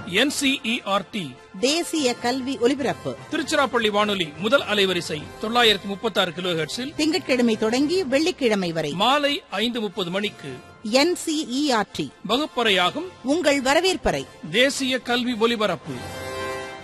NCERT தேசிய கல்வி ஒலிபரப்பு. திருச்சிராப்பள்ளி வானொலி முதல் அலைவரிசை 936 கிலோஹெர்ட்ஸில் திங்கட்கிழமை தொடங்கி வெள்ளிக்கிழமை வரை மாலை 5:30 மணிக்கு NCERT வகுப்பறையாகும் உங்கள் வரவேற்பறை. தேசிய கல்வி ஒலிபரப்பு.